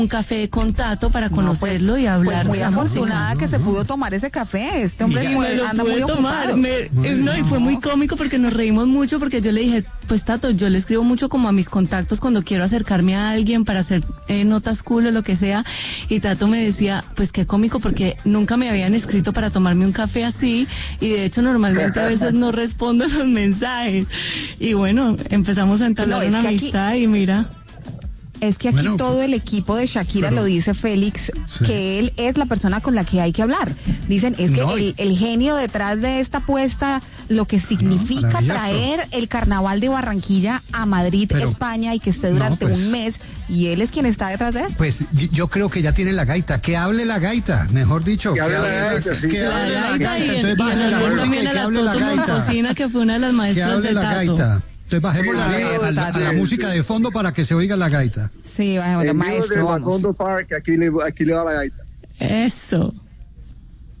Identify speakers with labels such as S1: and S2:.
S1: un café con Tato para conocerlo y hablar
S2: muy
S1: de la
S2: afortunada
S1: música.
S2: que se pudo tomar ese café. Este hombre anda muy ocupado.
S1: No, y fue muy cómico porque nos reímos mucho porque yo le dije, pues Tato, yo le escribo mucho como a mis contactos cuando quiero acercarme a alguien para hacer notas cool o lo que sea, y Tato me decía, pues qué cómico porque nunca me habían escrito para tomarme un café así, y de hecho normalmente a veces no respondo los mensajes, y bueno, empezamos a entablar una amistad y mira.
S2: Es que aquí todo el equipo de Shakira lo dice Félix, que él es la persona con la que hay que hablar. Dicen, es que el genio detrás de esta apuesta, lo que significa traer el carnaval de Barranquilla a Madrid, España, y que esté durante un mes, y él es quien está detrás de eso.
S3: Pues yo creo que ya tiene la gaita, que hable la gaita, mejor dicho. Que hable la gaita, entonces bájale la música y que hable la gaita.
S1: Que fue una de las maestras de Tato.
S3: Entonces bajemos la música de fondo para que se oiga la gaita.
S2: Sí, bueno, maestro,
S4: vamos. Fondo Park, aquí le va la gaita.
S1: Eso.